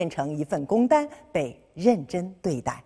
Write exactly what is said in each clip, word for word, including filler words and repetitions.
变成一份工单被认真对待。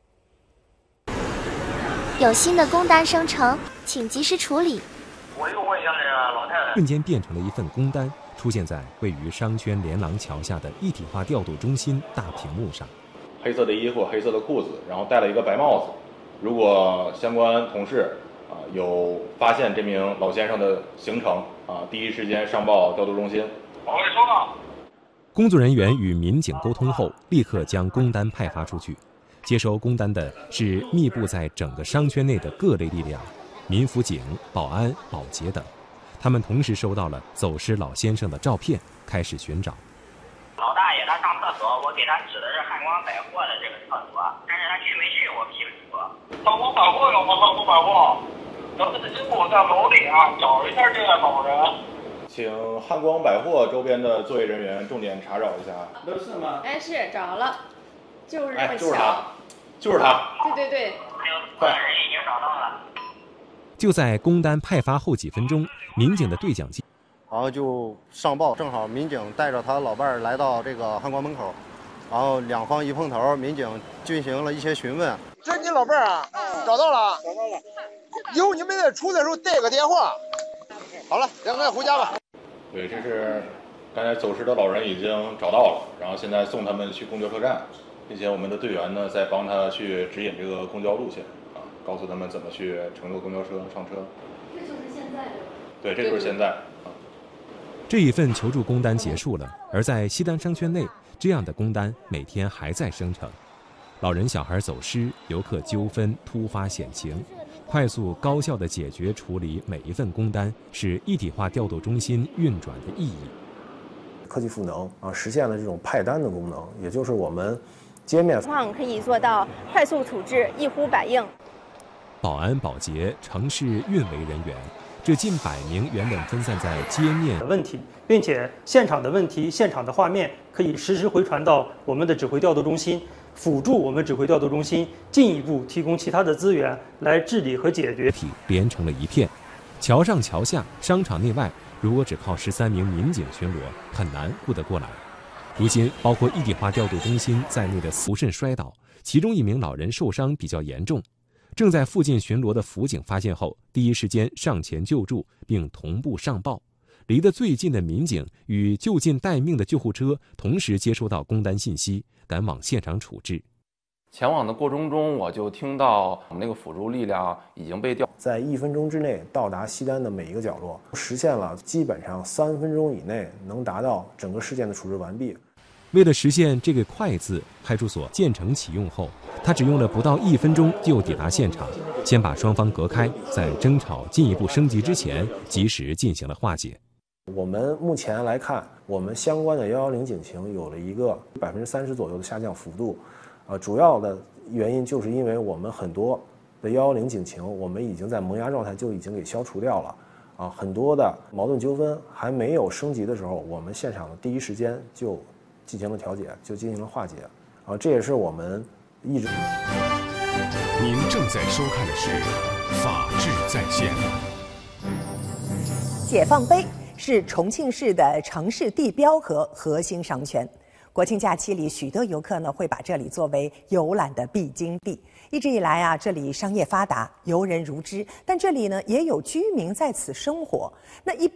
有新的工单生成，请及时处理。 我又问一下这个老太太， 瞬间变成了一份工单，出现在位于商圈连廊桥下的一体化调度中心大屏幕上。 黑色的衣服，黑色的裤子，然后戴了一个白帽子。如果相关同事啊有发现这名老先生的行程啊，第一时间上报调度中心。 我跟你说了。 工作人员与民警沟通后，立刻将工单派发出去。接收工单的是密布在整个商圈内的各类力量，民辅警、保安、保洁等。他们同时收到了走失老先生的照片，开始寻找。 老大爷他上厕所，我给他指的是汉光百货的这个厕所，但是他去没去我不清楚。汉光百货有吗？汉光百货，咱们的辛苦在楼里啊，找一下这个老人。 请汉光百货周边的作业人员重点查找一下。 都是吗？ 哎，是找了，就是这么小。 哎，就是他，就是他。 对对对。 还有四个人已经找到了。 就在工单派发后几分钟，民警的对讲机， 然后就上报，正好民警带着他老伴儿来到这个汉光门口，然后两方一碰头，民警进行了一些询问。 这是你老伴儿啊？找到了，找到了。以后你们在出的时候带个电话。好了，两个人回家吧。 对，这是刚才走失的老人已经找到了，然后现在送他们去公交车站，并且我们的队员呢在帮他去指引这个公交路线啊，告诉他们怎么去乘坐公交车上车。 这就是现在的。 对，这就是现在啊。 这一份求助工单结束了，而在西单商圈内，这样的工单每天还在生成。老人、小孩走失、游客纠纷、突发险情，快速高效地解决处理每一份工单，是一体化调度中心运转的意义。 科技赋能啊，实现了这种派单的功能，也就是我们街面情况可以做到快速处置、一呼百应。 保安、保洁、城市运维人员，这近百名原本分散在街面的问题，并且现场的问题、现场的画面可以实时回传到我们的指挥调度中心，辅助我们指挥调度中心进一步提供其他的资源来治理和解决。 连成了一片，桥上桥下、商场内外，如果只靠十三名民警巡逻，很难顾得过来。如今，包括一体化调度中心在内的不慎摔倒，其中一名老人受伤比较严重。正在附近巡逻的辅警发现后，第一时间上前救助，并同步上报。离得最近的民警与就近待命的救护车同时接收到工单信息，赶往现场处置。 前往的过程中，我就听到我们那个辅助力量已经被调， 在一分钟之内到达西单的每一个角落，实现了基本上三分钟以内能达到整个事件的处置完毕。 为了实现这个快字，派出所建成启用后，他只用了不到一分钟就抵达现场，先把双方隔开，在争吵进一步升级之前，及时进行了化解。 我们目前来看，我们相关的幺幺零警情有了一个百分之三十左右的下降幅度，呃，主要的原因就是因为我们很多的幺幺零警情，我们已经在萌芽状态就已经给消除掉了，啊，很多的矛盾纠纷还没有升级的时候，我们现场的第一时间就进行了调解，就进行了化解，啊，这也是我们一直。 您正在收看的是《法治在线》。 解放碑是重庆市的城市地标和核心商圈。国庆假期里，许多游客呢会把这里作为游览的必经地。一直以来啊，这里商业发达，游人如织，但这里呢也有居民在此生活。那一